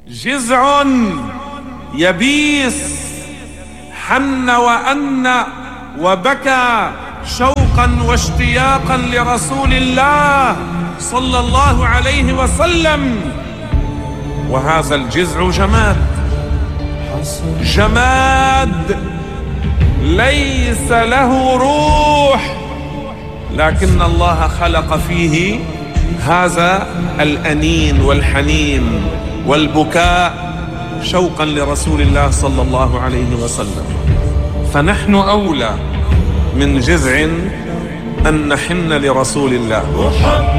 جذع يبيس حن وأن وبكى شوقا واشتياقا لرسول الله صلى الله عليه وسلم. وهذا الجذع جماد ليس له روح، لكن الله خلق فيه هذا الأنين والحنين والبكاء شوقا لرسول الله صلى الله عليه وسلم. فنحن أولى من جذع أن نحن لرسول الله.